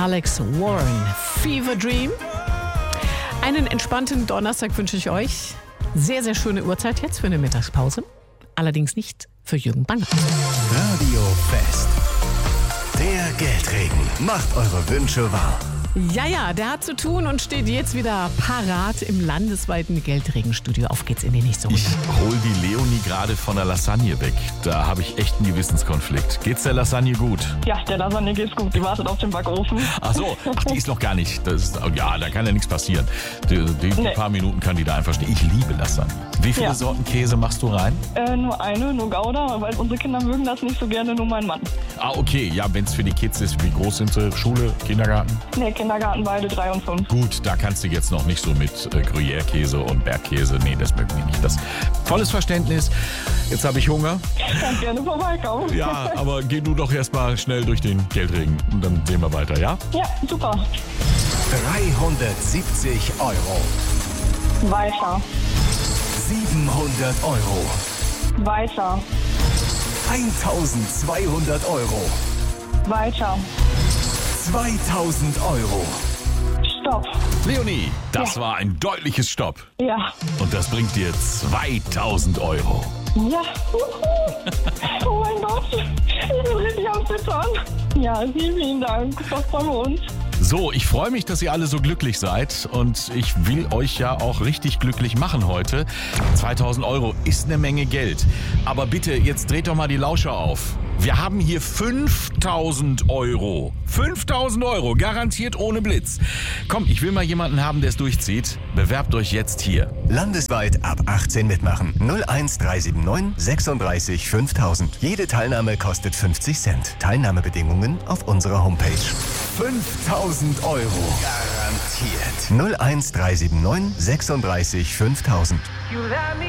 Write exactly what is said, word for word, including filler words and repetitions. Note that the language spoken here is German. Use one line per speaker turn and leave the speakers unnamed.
Alex Warren, Fever Dream. Einen entspannten Donnerstag wünsche ich euch. Sehr, sehr schöne Uhrzeit jetzt für eine Mittagspause. Allerdings nicht für Jürgen Bange.
Radio Fest. Der Geldregen macht eure Wünsche wahr.
Ja, ja, der hat zu tun und steht jetzt wieder parat im landesweiten Geldregenstudio. Auf geht's in die nächste Runde.
Ich hol die Leonie gerade von der Lasagne weg. Da habe ich echt einen Gewissenskonflikt. Geht's der Lasagne gut?
Ja, der Lasagne geht's gut. Die wartet auf den Backofen.
Ach so, ach, die ist noch gar nicht. Das ist, ja, da kann ja nichts passieren. Die, die, die
Nee.
paar Minuten kann die da einfach stehen. Ich liebe Lasagne. Wie viele
Ja.
Sorten Käse machst du rein?
Äh, nur eine, nur Gouda, weil unsere Kinder mögen das nicht so gerne, nur mein Mann.
Ah, okay. Ja, wenn es für die Kids ist, wie groß sind sie? Schule, Kindergarten?
Nee, Kindergarten beide drei und fünf.
Gut, da kannst du jetzt noch nicht so mit äh, Gruyère-Käse und Bergkäse. Nee, das mögen die nicht. Das volles Verständnis. Jetzt habe ich Hunger.
Kann gerne vorbeikommen.
Ja, aber geh du doch erstmal schnell durch den Geldregen und dann sehen wir weiter, ja?
Ja, super.
dreihundertsiebzig Euro.
Weiter.
siebenhundert Euro.
Weiter.
eintausendzweihundert Euro.
Weiter.
zweitausend Euro.
Stopp.
Leonie, das
Ja.
war ein deutliches Stopp.
Ja.
Und das bringt dir zweitausend Euro.
Ja. Oh mein Gott. Ich bin richtig am Zittern. Ja, vielen, vielen Dank. Das freuen wir uns.
So, ich freue mich, dass ihr alle so glücklich seid und ich will euch ja auch richtig glücklich machen heute. zweitausend Euro ist eine Menge Geld. Aber bitte, jetzt dreht doch mal die Lauscher auf. Wir haben hier fünftausend Euro. fünftausend Euro, garantiert ohne Blitz. Komm, ich will mal jemanden haben, der es durchzieht. Bewerbt euch jetzt hier.
Landesweit ab achtzehn mitmachen. null eins drei sieben neun sechsunddreißig fünftausend. Jede Teilnahme kostet fünfzig Cent. Teilnahmebedingungen auf unserer Homepage. fünftausend Euro. Garantiert. null eins drei sieben neun sechsunddreißig fünftausend.